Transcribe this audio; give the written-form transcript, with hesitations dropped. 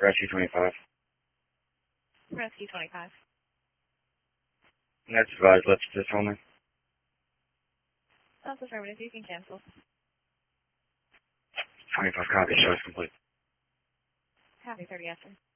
Rescue 25. Rescue 25. That's advised, let's assist only. That's affirmative. You can cancel. 25 copy, show is complete. Happy 30 after.